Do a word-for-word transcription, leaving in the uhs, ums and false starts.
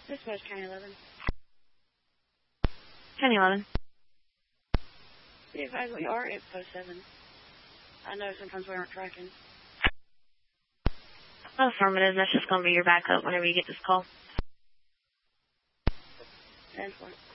Dispatch County eleven. County eleven. Be advised we are at post seven. I know sometimes we aren't tracking. Affirmative. That's just going to be your backup whenever you get this call. ten four.